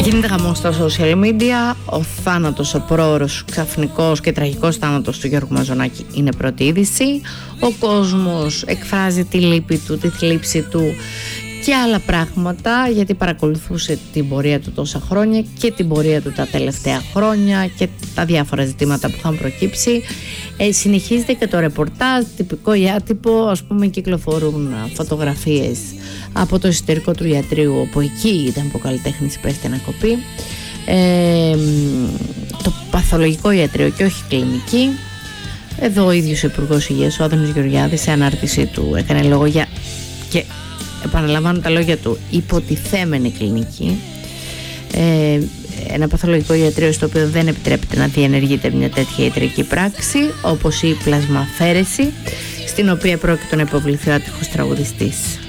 Γίνεται χαμός στα social media. Ο θάνατος, ο πρόωρος, ξαφνικός και τραγικός θάνατος του Γιώργου Μαζονάκη είναι πρώτη είδηση. Ο κόσμος εκφράζει τη λύπη του, τη θλίψη του και άλλα πράγματα, γιατί παρακολουθούσε την πορεία του τόσα χρόνια και την πορεία του τα τελευταία χρόνια και τα διάφορα ζητήματα που είχαν προκύψει. Συνεχίζεται και το ρεπορτάζ, τυπικό ή άτυπο, ας πούμε κυκλοφορούν φωτογραφίες από το εσωτερικό του ιατρείου, όπου εκεί ήταν που ο καλλιτέχνης υπέστη ανακοπή, το παθολογικό ιατρείο και όχι κλινική. Εδώ ο ίδιος ο Υπουργός Υγείας, ο Άδωνης Γεωργιάδης, σε ανάρτησή του έκανε λόγο για, και επαναλαμβάνω τα λόγια του, υποτιθέμενη κλινική, ένα παθολογικό ιατρείο στο οποίο δεν επιτρέπεται να διενεργείται μια τέτοια ιατρική πράξη, όπως η πλασμαφέρεση, στην οποία πρόκειται να υποβληθεί ο άτυχος τραγουδιστής.